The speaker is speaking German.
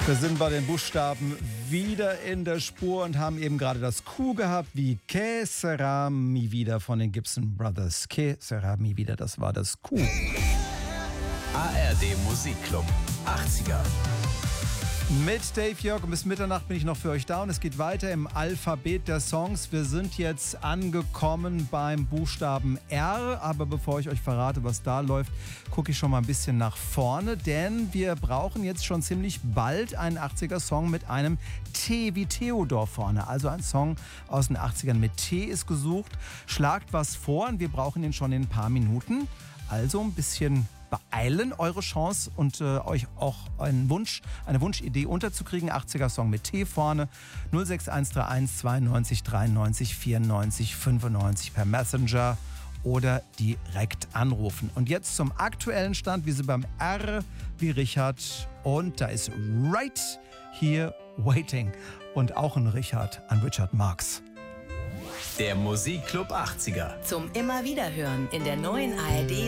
Wir sind bei den Buchstaben wieder in der Spur und haben eben gerade das Q gehabt, wie Que sera mi vida von den Gibson Brothers. Que sera mi vida, das war das Q. ARD Musikclub 80er. Mit Dave Jörg und bis Mitternacht bin ich noch für euch da und es geht weiter im Alphabet der Songs. Wir sind jetzt angekommen beim Buchstaben R, aber bevor ich euch verrate, was da läuft, gucke ich schon mal ein bisschen nach vorne, denn wir brauchen jetzt schon ziemlich bald einen 80er-Song mit einem T wie Theodor vorne. Also ein Song aus den 80ern mit T ist gesucht. Schlagt was vor und wir brauchen ihn schon in ein paar Minuten. Also ein bisschen beeilen, eure Chance und euch auch eine Wunschidee unterzukriegen. 80er-Song mit T vorne. 06131 92 93 94 95 per Messenger oder direkt anrufen. Und jetzt zum aktuellen Stand. Wir sind beim R wie Richard und da ist Right Here Waiting. Und auch ein Richard an Richard Marx. Der Musikclub 80er. Zum immer wieder hören in der neuen ARD